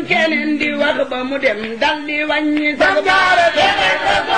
keneen di wax ba mu dem dal di wàññi sax baara